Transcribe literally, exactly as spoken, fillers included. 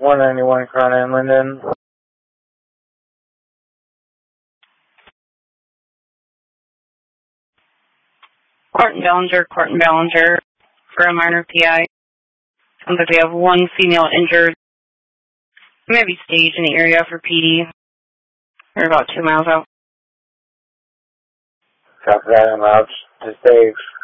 one ninety-one Crown and Linden. Court and Ballinger, Court and Ballinger for a minor P I. Sounds like we have one female injured. We may be staged in the area for P D. We're about two miles out. Copy that, I'm out to stage.